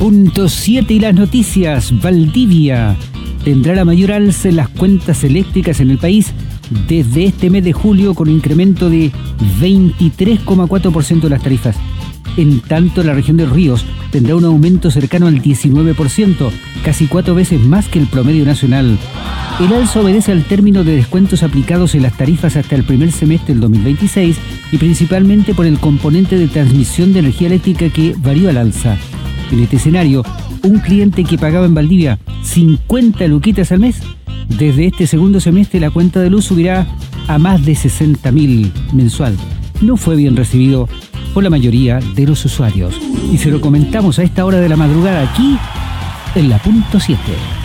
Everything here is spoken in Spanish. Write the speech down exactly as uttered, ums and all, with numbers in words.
Punto siete y las noticias. Valdivia tendrá la mayor alza en las cuentas eléctricas en el país desde este mes de julio, con un incremento de veintitrés coma cuatro por ciento de las tarifas. En tanto, la región de Ríos tendrá un aumento cercano al diecinueve por ciento, casi cuatro veces más que el promedio nacional. El alza obedece al término de descuentos aplicados en las tarifas hasta el primer semestre del dos mil veintiséis y principalmente por el componente de transmisión de energía eléctrica que varió al alza. En este escenario, un cliente que pagaba en Valdivia cincuenta luquitas al mes, desde este segundo semestre la cuenta de luz subirá a más de sesenta mil mensual. No fue bien recibido por la mayoría de los usuarios. Y se lo comentamos a esta hora de la madrugada aquí en la Punto siete.